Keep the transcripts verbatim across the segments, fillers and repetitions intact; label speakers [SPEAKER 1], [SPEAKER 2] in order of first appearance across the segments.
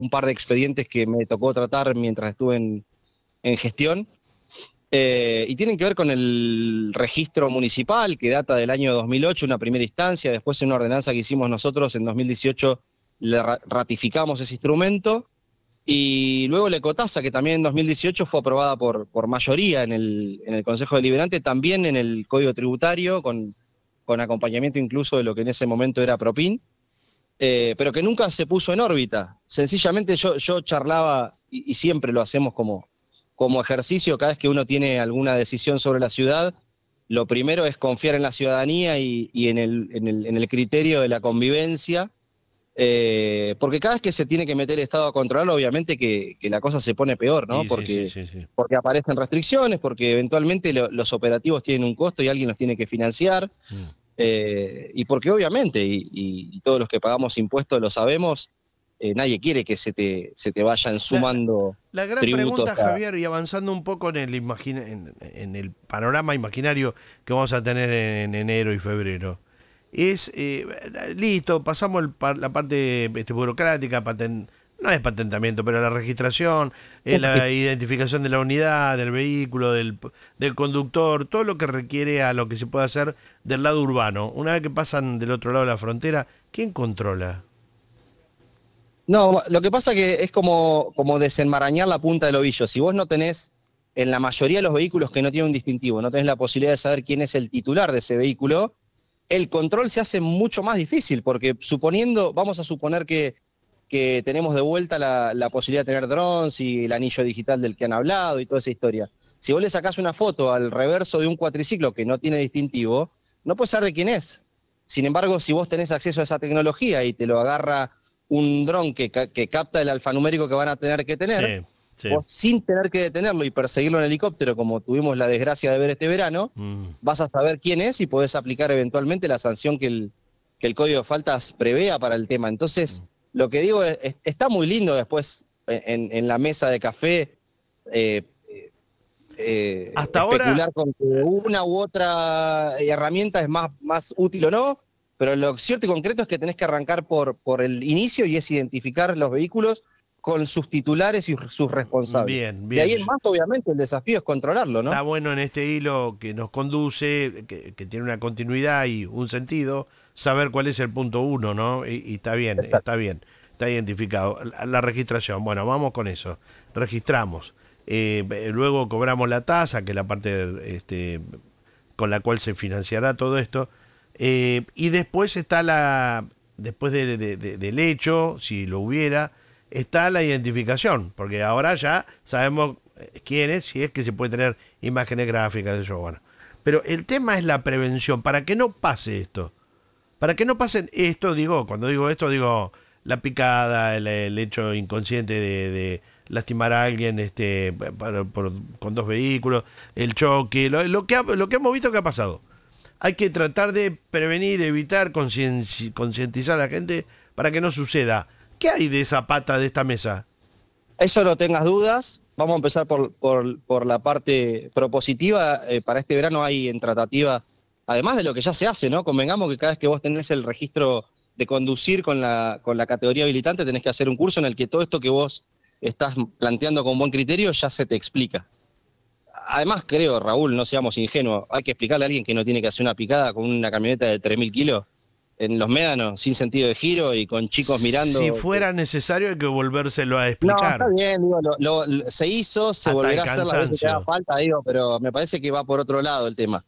[SPEAKER 1] un par de expedientes que me tocó tratar mientras estuve en, en gestión, eh, y tienen que ver con el registro municipal, que data del año dos mil ocho, una primera instancia, después en una ordenanza que hicimos nosotros en dos mil dieciocho le ra- ratificamos ese instrumento, y luego la ecotasa, que también en dos mil dieciocho fue aprobada por, por mayoría en el, en el Consejo Deliberante, también en el Código Tributario, con, con acompañamiento incluso de lo que en ese momento era Propin, eh, pero que nunca se puso en órbita. Sencillamente yo, yo charlaba, y, y siempre lo hacemos como, como ejercicio, cada vez que uno tiene alguna decisión sobre la ciudad, lo primero es confiar en la ciudadanía y, y en, el, en, el, en el criterio de la convivencia, eh, porque cada vez que se tiene que meter el Estado a controlar, obviamente que, que la cosa se pone peor, ¿no?
[SPEAKER 2] Y sí, sí,
[SPEAKER 1] Porque,
[SPEAKER 2] sí, sí.
[SPEAKER 1] porque aparecen restricciones, porque eventualmente lo, los operativos tienen un costo y alguien los tiene que financiar,
[SPEAKER 2] Mm.
[SPEAKER 1] eh, y porque obviamente, y, y- y todos los que pagamos impuestos lo sabemos, eh, nadie quiere que se te, se te vayan
[SPEAKER 2] La,
[SPEAKER 1] sumando
[SPEAKER 2] la gran
[SPEAKER 1] tributos
[SPEAKER 2] pregunta,
[SPEAKER 1] a...
[SPEAKER 2] Javier, y avanzando un poco en el, imagina- en, en el panorama imaginario que vamos a tener en, enero y febrero, es, eh, listo, pasamos el par- la parte este, burocrática, paten- no es patentamiento, pero la registración, eh, la identificación de la unidad, del vehículo, del, del conductor, todo lo que requiere a lo que se puede hacer del lado urbano. Una vez que pasan del otro lado de la frontera, ¿quién controla?
[SPEAKER 1] No, lo que pasa que es como, como desenmarañar la punta del ovillo. Si vos no tenés, en la mayoría de los vehículos que no tienen un distintivo, no tenés la posibilidad de saber quién es el titular de ese vehículo, el control se hace mucho más difícil, porque suponiendo, vamos a suponer que, que tenemos de vuelta la, la posibilidad de tener drones y el anillo digital del que han hablado y toda esa historia. Si vos le sacás una foto al reverso de un cuatriciclo que no tiene distintivo, no puedes saber de quién es. Sin embargo, si vos tenés acceso a esa tecnología y te lo agarra un dron que, ca- que capta el alfanumérico que van a tener que tener,
[SPEAKER 2] Sí, sí.
[SPEAKER 1] vos sin tener que detenerlo y perseguirlo en helicóptero, como tuvimos la desgracia de ver este verano,
[SPEAKER 2] Mm.
[SPEAKER 1] vas a saber quién es y podés aplicar eventualmente la sanción que el, que el Código de Faltas prevea para el tema. Entonces, lo que digo es, es- está muy lindo después en, en la mesa de café eh, eh,
[SPEAKER 2] Hasta ahora,
[SPEAKER 1] especular con que una u otra herramienta es más, más útil o no, pero lo cierto y concreto es que tenés que arrancar por, por el inicio, y es identificar los vehículos con sus titulares y sus responsables.
[SPEAKER 2] bien,
[SPEAKER 1] De ahí
[SPEAKER 2] bien.
[SPEAKER 1] en más, obviamente, el desafío es controlarlo,
[SPEAKER 2] Está
[SPEAKER 1] ¿no?
[SPEAKER 2] bueno en este hilo que nos conduce, que, que tiene una continuidad y un sentido, saber cuál es el punto uno, ¿no? Y, y está bien, está bien, está identificado. La, la registración, bueno, vamos con eso. Registramos. Eh, luego cobramos la tasa, que es la parte este, con la cual se financiará todo esto. Eh, y después está la, después de, de, de, del hecho, si lo hubiera, está la identificación, porque ahora ya sabemos quién es, si es que se puede tener imágenes gráficas, eso, bueno. Pero el tema es la prevención, para que no pase esto. Para que no pase esto, digo, cuando digo esto, digo la picada, el, el hecho inconsciente de, de lastimar a alguien este, por, por, con dos vehículos, el choque, lo, lo, que ha, lo que hemos visto que ha pasado. Hay que tratar de prevenir, evitar, concienci- concientizar a la gente para que no suceda. ¿Qué hay de esa pata de esta mesa?
[SPEAKER 1] Eso no tengas dudas. Vamos a empezar por, por, por la parte propositiva. Eh, para este verano hay en tratativa, además de lo que ya se hace, ¿no? Convengamos que cada vez que vos tenés el registro de conducir con la, con la categoría habilitante, tenés que hacer un curso en el que todo esto que vos estás planteando con buen criterio ya se te explica. Además, creo, Raúl, no seamos ingenuos, hay que explicarle a alguien que no tiene que hacer una picada con una camioneta de tres mil kilos en los médanos, sin sentido de giro y con chicos
[SPEAKER 2] Si
[SPEAKER 1] mirando.
[SPEAKER 2] fuera necesario hay que volvérselo a
[SPEAKER 1] No, está
[SPEAKER 2] explicar.
[SPEAKER 1] bien, digo, lo, lo- lo- se hizo, se
[SPEAKER 2] Hasta el
[SPEAKER 1] volverá a hacer las veces que haga
[SPEAKER 2] cansancio.
[SPEAKER 1] falta, digo, pero me parece que va por otro lado el tema.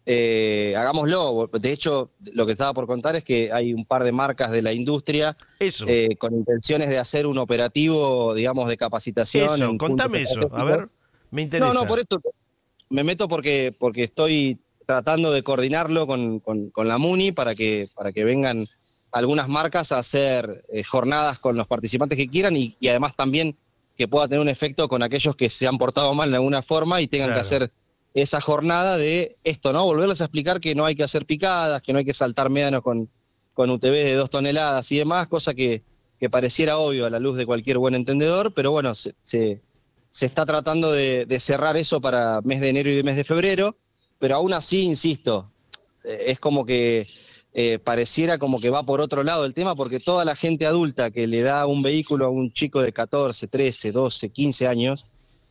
[SPEAKER 1] Eh, hagámoslo. De hecho, lo que estaba por contar es que hay un par de marcas de la industria
[SPEAKER 2] Eso,
[SPEAKER 1] eh, con intenciones de hacer un operativo, digamos, de capacitación
[SPEAKER 2] eso,
[SPEAKER 1] en puntos
[SPEAKER 2] contame eso. A
[SPEAKER 1] estratégicos.
[SPEAKER 2] ver, me
[SPEAKER 1] No, no, por
[SPEAKER 2] interesa.
[SPEAKER 1] esto me meto porque, porque estoy tratando de coordinarlo con, con- con la MUNI para que, para que vengan algunas marcas a hacer eh, jornadas con los participantes que quieran, y, y además también que pueda tener un efecto con aquellos que se han portado mal de alguna forma y tengan que
[SPEAKER 2] Claro.
[SPEAKER 1] hacer esa jornada de esto, ¿no? Volverles a explicar que no hay que hacer picadas, que no hay que saltar médanos con, con U T V de dos toneladas y demás, cosa que, que pareciera obvio a la luz de cualquier buen entendedor, pero bueno, se, se, se está tratando de, de cerrar eso para mes de enero y de mes de febrero, pero aún así, insisto, eh, es como que eh, pareciera como que va por otro lado el tema, porque toda la gente adulta que le da un vehículo a un chico de catorce, trece, doce, quince años,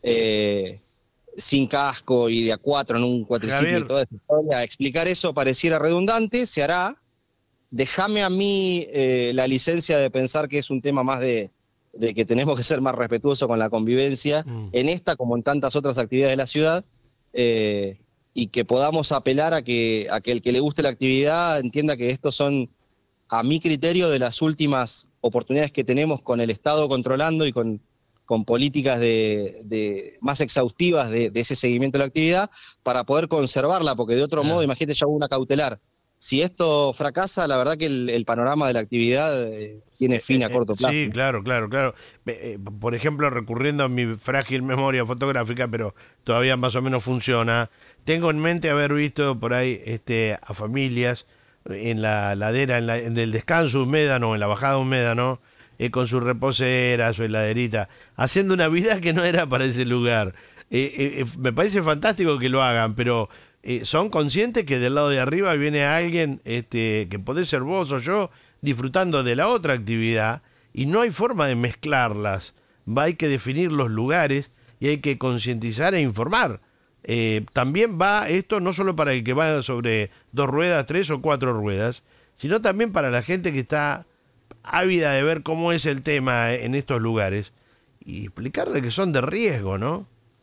[SPEAKER 1] eh, sin casco y de a cuatro en un cuatriciclo y
[SPEAKER 2] Javier,
[SPEAKER 1] toda esa historia, explicar eso pareciera redundante, se hará. Déjame a mí eh, la licencia de pensar que es un tema más de, de que tenemos que ser más respetuosos con la convivencia,
[SPEAKER 2] mm,
[SPEAKER 1] en esta como en tantas otras actividades de la ciudad, eh, y que podamos apelar a que, a que el que le guste la actividad entienda que estos son, a mi criterio, de las últimas oportunidades que tenemos con el Estado controlando y con, con políticas de, de más exhaustivas de, de ese seguimiento de la actividad para poder conservarla, porque de otro modo,
[SPEAKER 2] claro.
[SPEAKER 1] imagínate, ya hubo una cautelar. Si esto fracasa, la verdad que el, el panorama de la actividad eh, tiene
[SPEAKER 2] Eh, eh,
[SPEAKER 1] fin a
[SPEAKER 2] eh,
[SPEAKER 1] corto plazo.
[SPEAKER 2] sí, claro, claro, claro. Ve- eh, por ejemplo, recurriendo a mi frágil memoria fotográfica, pero todavía más o menos funciona, tengo en mente haber visto por ahí este, a familias en la ladera, en, la- en el descanso de un médano, en la bajada de un médano, eh, con su reposera, su heladerita, haciendo una vida que no era para ese lugar. Eh, eh, eh, me parece fantástico que lo hagan, pero eh, son conscientes que del lado de arriba viene alguien, este, que puede ser vos o yo, disfrutando de la otra actividad y no hay forma de mezclarlas. Va, hay que definir los lugares y hay que concientizar e informar. Eh, también va esto no solo para el que va sobre dos ruedas, tres o cuatro ruedas, sino también para la gente que está ávida de ver cómo es el tema en estos lugares y explicarle que son de riesgo, ¿no?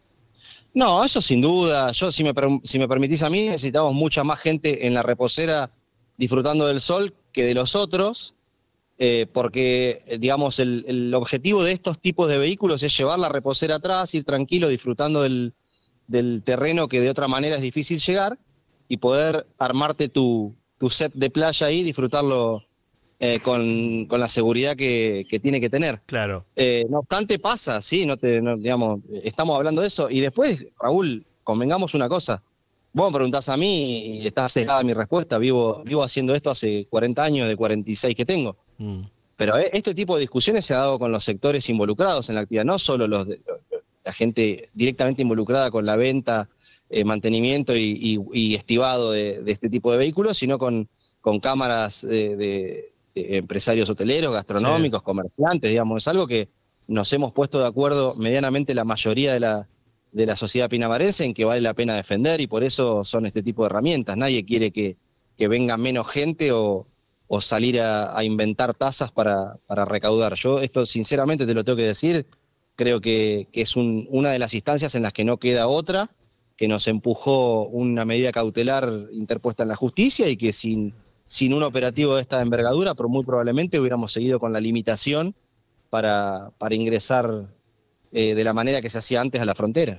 [SPEAKER 1] No, eso sin duda. Yo, si me, per- si me permitís a mí, necesitamos mucha más gente en la reposera disfrutando del sol que de los otros, eh, porque, eh, digamos, el, el objetivo de estos tipos de vehículos es llevar la reposera atrás, ir tranquilo, disfrutando del, del terreno que de otra manera es difícil llegar, y poder armarte tu, tu set de playa ahí, disfrutarlo eh, con, con la seguridad que, que tiene que tener.
[SPEAKER 2] Claro.
[SPEAKER 1] Eh, no obstante, pasa, sí, no te, no, digamos, estamos hablando de eso. Y después, Raúl, convengamos una cosa. Vos me preguntás a mí y está sesgada mi respuesta. Vivo, vivo haciendo esto hace cuarenta años, de cuarenta y seis que tengo.
[SPEAKER 2] Mm.
[SPEAKER 1] Pero eh, este tipo de discusiones se ha dado con los sectores involucrados en la actividad, no solo los de, la gente directamente involucrada con la venta, eh, mantenimiento y, y- y estibado de, de este tipo de vehículos, sino con, con cámaras eh, de, de empresarios hoteleros,
[SPEAKER 2] Sí.
[SPEAKER 1] gastronómicos, comerciantes, digamos. Es algo que nos hemos puesto de acuerdo medianamente la mayoría de la, de la sociedad pinamarense en que vale la pena defender, y por eso son este tipo de herramientas. Nadie quiere que, que venga menos gente o, o salir a, a inventar tasas para, para recaudar. Yo esto sinceramente te lo tengo que decir, creo que, que es un- una de las instancias en las que no queda otra, que nos empujó una medida cautelar interpuesta en la justicia, y que sin, sin un operativo de esta envergadura, pero muy probablemente hubiéramos seguido con la limitación para, para ingresar eh, de la manera que se hacía antes a la frontera.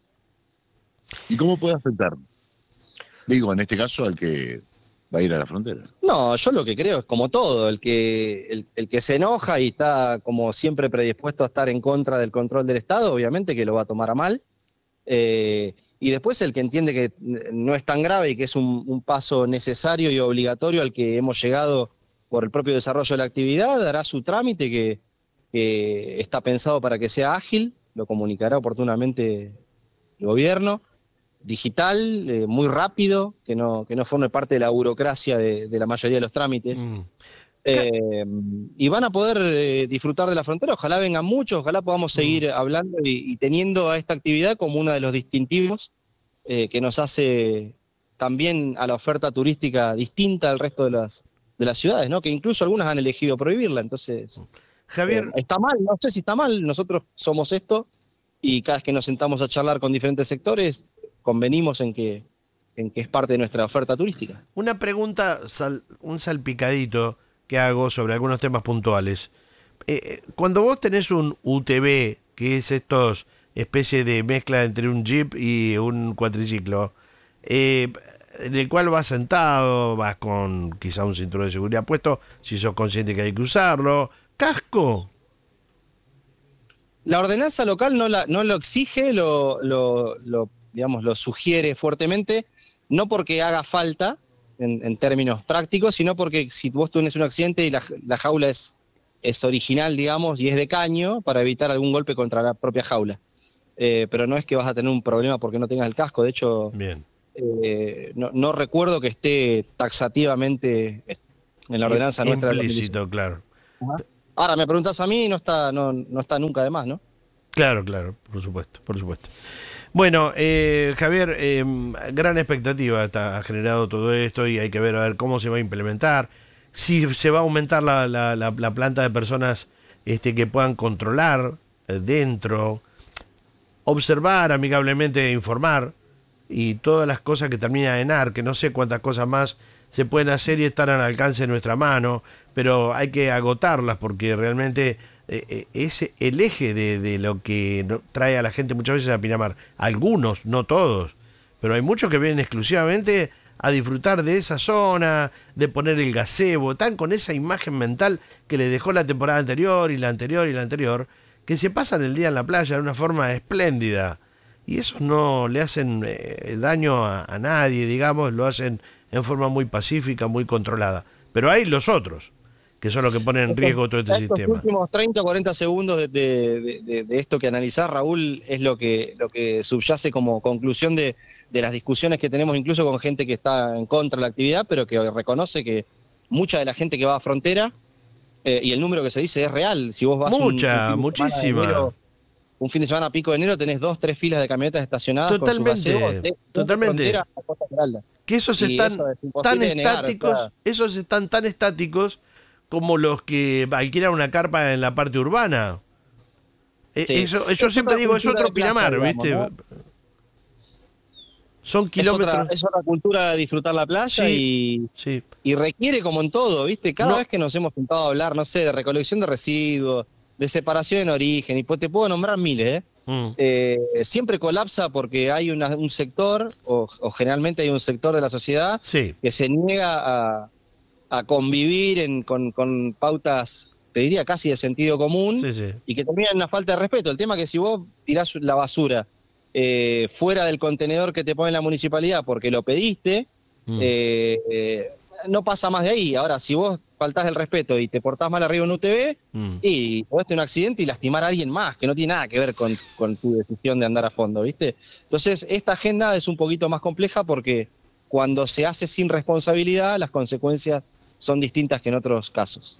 [SPEAKER 3] ¿Y cómo puede afectar? Digo, en este caso, al que va a ir a la frontera.
[SPEAKER 1] No, yo lo que creo es como todo, el que, el, el que se enoja y está como siempre predispuesto a estar en contra del control del Estado, obviamente que lo va a tomar a mal. Eh, y después el que entiende que no es tan grave y que es un, un paso necesario y obligatorio al que hemos llegado por el propio desarrollo de la actividad, hará su trámite que, que está pensado para que sea ágil, lo comunicará oportunamente el gobierno, digital, eh, muy rápido, que no, que no forme parte de la burocracia de, de la mayoría de los trámites.
[SPEAKER 2] Mm. Ca-
[SPEAKER 1] Eh, y van a poder eh, disfrutar de la frontera. Ojalá vengan muchos, ojalá podamos
[SPEAKER 2] mm.
[SPEAKER 1] seguir hablando y, y teniendo a esta actividad como uno de los distintivos eh, que nos hace también a la oferta turística distinta al resto de las, de las ciudades, ¿no? Que incluso algunas han elegido prohibirla. Entonces, eh,
[SPEAKER 2] Javier,
[SPEAKER 1] está mal, no sé si está mal, nosotros somos esto, y cada vez que nos sentamos a charlar con diferentes sectores, convenimos en que, en que es parte de nuestra oferta turística.
[SPEAKER 2] una pregunta, sal- un salpicadito que hago sobre algunos temas puntuales. Eh, eh, cuando vos tenés un U T V, que es estos especie de mezcla entre un jeep y un cuatriciclo, eh, en el cual vas sentado, vas con quizá un cinturón de seguridad puesto, si sos consciente que hay que usarlo, casco.
[SPEAKER 1] La ordenanza local no, la, no lo exige, lo, lo, lo, digamos, lo sugiere fuertemente, no porque haga falta en, en términos prácticos, sino porque si vos tenés un accidente y la, la jaula es, es original, digamos, y es de caño, para evitar algún golpe contra la propia jaula. Eh, pero no es que vas a tener un problema porque no tengas el casco. De hecho,
[SPEAKER 2] Bien.
[SPEAKER 1] eh, no, no recuerdo que esté taxativamente en la ordenanza nuestra.
[SPEAKER 2] Implícito, claro.
[SPEAKER 1] Ajá. Ahora, me preguntás a mí, no está, no, no está nunca de más, ¿no?
[SPEAKER 2] Claro, claro, por supuesto, por supuesto. Bueno, eh, Javier, eh, gran expectativa está, ha generado todo esto y hay que ver a ver cómo se va a implementar, si se va a aumentar la, la, la, la planta de personas este, que puedan controlar eh, dentro, observar amigablemente, informar y todas las cosas que terminan en ar, que no sé cuántas cosas más se pueden hacer y están al alcance de nuestra mano, pero hay que agotarlas porque realmente eh, es el eje de, de lo que trae a la gente muchas veces a Pinamar. Algunos, no todos, pero hay muchos que vienen exclusivamente a disfrutar de esa zona, de poner el gazebo, están con esa imagen mental que les dejó la temporada anterior y la anterior y la anterior, que se pasan el día en la playa de una forma espléndida. Y esos no le hacen eh, daño a, a nadie, digamos, lo hacen en forma muy pacífica, muy controlada. Pero hay los otros, que son los que ponen en riesgo todo este
[SPEAKER 1] Estos
[SPEAKER 2] sistema.
[SPEAKER 1] Los últimos treinta o cuarenta segundos de, de, de, de esto que analizás, Raúl, es lo que, lo que subyace como conclusión de, de las discusiones que tenemos incluso con gente que está en contra de la actividad, pero que reconoce que mucha de la gente que va a frontera, eh, y el número que se dice es real. Si vos vas
[SPEAKER 2] Mucha,
[SPEAKER 1] un, un fin de
[SPEAKER 2] muchísima.
[SPEAKER 1] enero, un fin de semana a pico de enero, tenés dos, tres filas de camionetas estacionadas.
[SPEAKER 2] Totalmente,
[SPEAKER 1] con su gaseo, de, de
[SPEAKER 2] totalmente.
[SPEAKER 1] A Costa Esmeralda.
[SPEAKER 2] Que esos
[SPEAKER 1] Y
[SPEAKER 2] están
[SPEAKER 1] eso es
[SPEAKER 2] tan
[SPEAKER 1] imposible de negar,
[SPEAKER 2] estáticos,
[SPEAKER 1] o sea,
[SPEAKER 2] esos están tan estáticos como los que alquilan una carpa en la parte urbana. Eh,
[SPEAKER 1] Sí.
[SPEAKER 2] Eso, yo
[SPEAKER 1] Es
[SPEAKER 2] siempre
[SPEAKER 1] otra
[SPEAKER 2] digo, es
[SPEAKER 1] cultura
[SPEAKER 2] otro
[SPEAKER 1] de playa,
[SPEAKER 2] Pinamar,
[SPEAKER 1] digamos,
[SPEAKER 2] ¿viste?
[SPEAKER 1] ¿no?
[SPEAKER 2] Son
[SPEAKER 1] Es
[SPEAKER 2] kilómetros.
[SPEAKER 1] otra, es otra cultura de disfrutar la playa
[SPEAKER 2] Sí,
[SPEAKER 1] y,
[SPEAKER 2] sí.
[SPEAKER 1] y requiere como en todo, ¿viste? Cada
[SPEAKER 2] No.
[SPEAKER 1] vez que nos hemos juntado a hablar, no sé, de recolección de residuos, de separación en origen, y pues te puedo nombrar miles, ¿eh?
[SPEAKER 2] Mm.
[SPEAKER 1] Eh, siempre colapsa porque hay una- un sector, o, o generalmente hay un sector de la sociedad
[SPEAKER 2] Sí,
[SPEAKER 1] que se niega a, a convivir en, con, con pautas, te diría, casi de sentido común,
[SPEAKER 2] sí, sí.
[SPEAKER 1] y que termina en una falta de respeto. El tema es que si vos tirás la basura eh, fuera del contenedor que te pone la municipalidad porque lo pediste,
[SPEAKER 2] Mm.
[SPEAKER 1] eh, eh, no pasa más de ahí. Ahora, si vos faltás el respeto y te portás mal arriba en U T V,
[SPEAKER 2] Mm.
[SPEAKER 1] y podés tener un accidente y lastimar a alguien más, que no tiene nada que ver con, con tu decisión de andar a fondo, ¿viste? Entonces, esta agenda es un poquito más compleja porque cuando se hace sin responsabilidad, las consecuencias son distintas que en otros casos.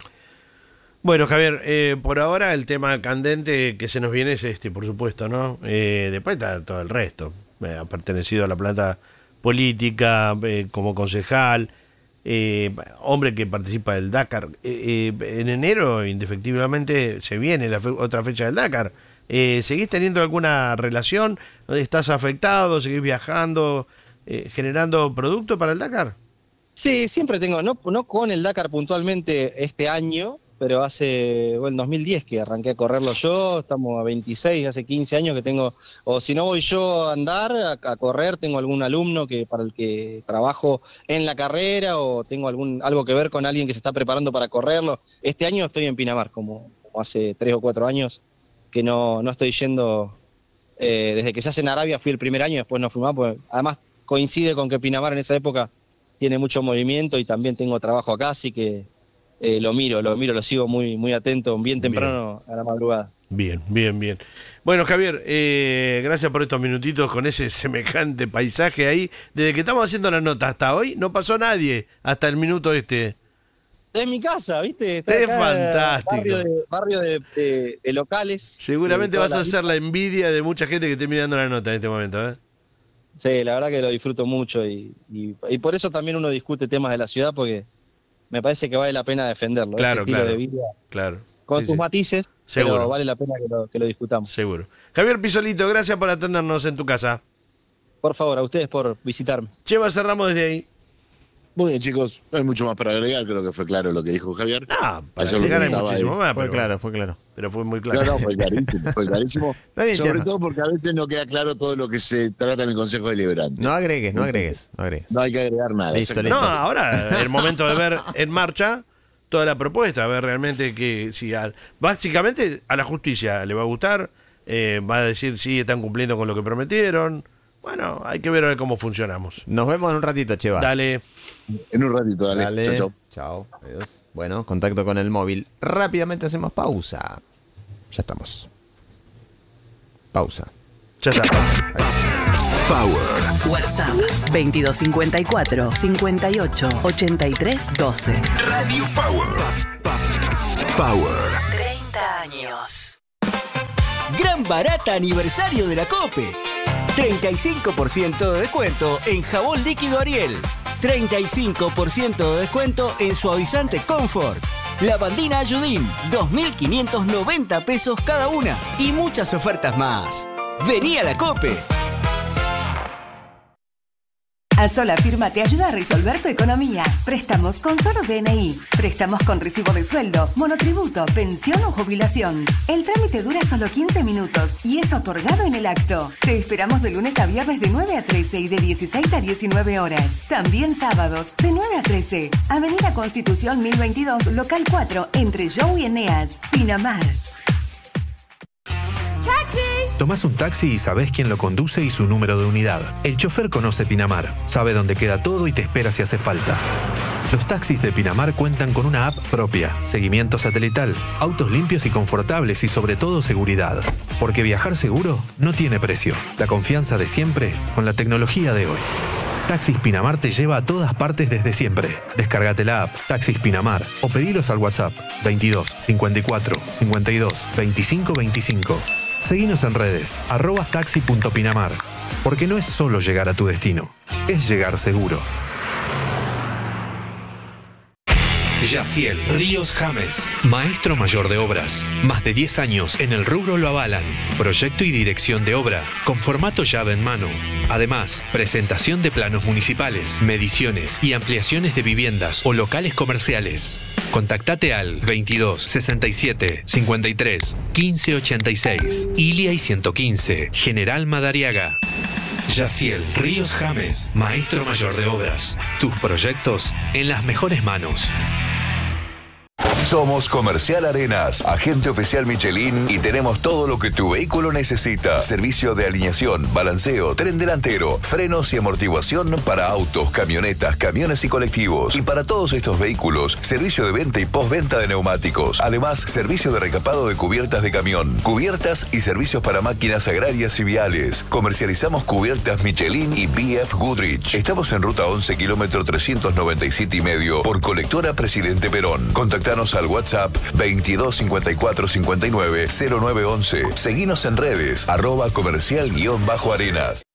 [SPEAKER 2] Bueno, Javier, eh, por ahora el tema candente que se nos viene es este, por supuesto, ¿no? Eh, después está todo el resto. Eh, ha pertenecido a la planta política, eh, como concejal, eh, hombre que participa del Dakar. Eh, eh, en enero, indefectiblemente, se viene la fe- otra fecha del Dakar. Eh, ¿Seguís teniendo alguna relación? ¿Estás afectado? ¿Seguís viajando? Eh, ¿Generando producto para el Dakar?
[SPEAKER 1] Sí, siempre tengo, no, no con el Dakar puntualmente este año, pero hace, bueno, en dos mil diez que arranqué a correrlo yo, estamos a veintiséis, hace quince años que tengo, o si no voy yo a andar, a, a correr, tengo algún alumno que para el que trabajo en la carrera o tengo algún algo que ver con alguien que se está preparando para correrlo. Este año estoy en Pinamar, como, como hace tres o cuatro años que no, no estoy yendo, eh, desde que se hace en Arabia fui el primer año, después no fui más, porque además coincide con que Pinamar en esa época tiene mucho movimiento y también tengo trabajo acá, así que eh, lo miro, lo miro, lo sigo muy, muy atento, bien temprano a la madrugada.
[SPEAKER 2] Bien, bien, bien. Bueno, Javier, eh, gracias por estos minutitos con ese semejante paisaje ahí. Desde que estamos haciendo la nota hasta hoy, no pasó nadie hasta el minuto este.
[SPEAKER 1] Es mi casa, ¿viste? Está
[SPEAKER 2] Es
[SPEAKER 1] acá,
[SPEAKER 2] fantástico.
[SPEAKER 1] Barrio de, barrio de, de- de locales.
[SPEAKER 2] Seguramente
[SPEAKER 1] de
[SPEAKER 2] vas
[SPEAKER 1] toda
[SPEAKER 2] a
[SPEAKER 1] la
[SPEAKER 2] hacer la envidia de mucha gente que esté mirando la nota en este momento, ¿eh?
[SPEAKER 1] Sí, la verdad que lo disfruto mucho y, y, y por eso también uno discute temas de la ciudad porque me parece que vale la pena defenderlo.
[SPEAKER 2] Claro,
[SPEAKER 1] este estilo
[SPEAKER 2] claro.
[SPEAKER 1] de vida,
[SPEAKER 2] Claro.
[SPEAKER 1] con
[SPEAKER 2] Sí,
[SPEAKER 1] sus
[SPEAKER 2] sí.
[SPEAKER 1] matices,
[SPEAKER 2] Seguro.
[SPEAKER 1] pero vale la pena que lo, que lo discutamos.
[SPEAKER 2] Seguro. Javier Pisolito, gracias por atendernos en tu casa.
[SPEAKER 1] Por favor, a ustedes por visitarme.
[SPEAKER 2] Cheva, cerramos desde ahí.
[SPEAKER 3] Muy bien, chicos, no hay mucho más para agregar, creo que fue claro lo que dijo Javier.
[SPEAKER 2] Ah, para
[SPEAKER 3] Eso
[SPEAKER 2] llegar hay
[SPEAKER 3] estaba
[SPEAKER 2] muchísimo
[SPEAKER 3] ahí.
[SPEAKER 2] más,
[SPEAKER 4] Fue
[SPEAKER 2] pero,
[SPEAKER 4] claro, fue claro.
[SPEAKER 2] pero fue muy claro.
[SPEAKER 3] No, no, fue clarísimo, fue clarísimo.
[SPEAKER 4] Está bien,
[SPEAKER 3] Sobre
[SPEAKER 4] Chema.
[SPEAKER 3] todo porque a veces no queda claro todo lo que se trata en el Consejo Deliberante.
[SPEAKER 4] No agregues, no agregues, no agregues.
[SPEAKER 3] No hay que agregar nada.
[SPEAKER 4] Listo,
[SPEAKER 3] exactamente.
[SPEAKER 2] No, ahora es el momento de ver en marcha toda la propuesta, a ver realmente que si al- básicamente a la justicia le va a gustar, eh, va a decir si están cumpliendo con lo que prometieron. Bueno, hay que ver a ver cómo funcionamos.
[SPEAKER 4] Nos vemos en un ratito, Cheva.
[SPEAKER 2] Dale.
[SPEAKER 3] En un ratito, dale.
[SPEAKER 4] Dale.
[SPEAKER 3] Chau, chau.
[SPEAKER 4] Chao. Adiós. Bueno, contacto con el móvil. Rápidamente hacemos pausa. Ya estamos. Pausa.
[SPEAKER 2] Ya está.
[SPEAKER 4] Ahí.
[SPEAKER 5] Power.
[SPEAKER 6] WhatsApp veintidós cincuenta y cuatro, cincuenta y ocho, ochenta y tres, doce.
[SPEAKER 5] Radio Power. Power.
[SPEAKER 6] treinta años.
[SPEAKER 7] Gran barata aniversario de la COPE. treinta y cinco por ciento de descuento en jabón líquido Ariel. treinta y cinco por ciento de descuento en suavizante Comfort. Lavandina Ayudín, dos mil quinientos noventa pesos cada una. Y muchas ofertas más. Vení a la COPE.
[SPEAKER 8] Asola Firma te ayuda a resolver tu economía. Préstamos con solo D N I. Préstamos con recibo de sueldo, monotributo, pensión o jubilación. El trámite dura solo quince minutos y es otorgado en el acto. Te esperamos de lunes a viernes de nueve a trece y de dieciséis a diecinueve horas. También sábados de nueve a trece. Avenida Constitución mil veintidós, local cuatro, entre Jou y Eneas. Pinamar.
[SPEAKER 9] Tomás un taxi y sabés quién lo conduce y su número de unidad. El chofer conoce Pinamar, sabe dónde queda todo y te espera si hace falta. Los taxis de Pinamar cuentan con una app propia, seguimiento satelital, autos limpios y confortables y sobre todo seguridad. Porque viajar seguro no tiene precio. La confianza de siempre con la tecnología de hoy. Taxis Pinamar te lleva a todas partes desde siempre. Descárgate la app Taxis Pinamar o pedilos al WhatsApp veintidós cincuenta y cuatro cincuenta y dos veinticinco veinticinco. Seguinos en redes, arroba taxi.pinamar, porque no es solo llegar a tu destino, es llegar seguro. Yaciel Ríos James, maestro mayor de obras. Más de diez años en el rubro lo avalan. Proyecto y dirección de obra, con formato llave en mano. Además, presentación de planos municipales, mediciones y ampliaciones de viviendas o locales comerciales. Contactate al veintidós sesenta y siete cincuenta y tres quince ochenta y seis, Ilia y ciento quince, General Madariaga. Yaciel Ríos James, maestro mayor de obras. Tus proyectos en las mejores manos.
[SPEAKER 5] Somos Comercial Arenas, agente oficial Michelin y tenemos todo lo que tu vehículo necesita. Servicio de alineación, balanceo, tren delantero, frenos y amortiguación para autos, camionetas, camiones y colectivos. Y para todos estos vehículos, servicio de venta y postventa de neumáticos. Además, servicio de recapado de cubiertas de camión, cubiertas y servicios para máquinas agrarias y viales. Comercializamos cubiertas Michelin y B F Goodrich. Estamos en ruta once, kilómetro trescientos noventa y siete y medio por colectora Presidente Perón. Contactanos al WhatsApp veintidós cincuenta y cuatro cincuenta y nueve cero nueve once. Seguinos en redes, arroba comercial guión bajo arenas.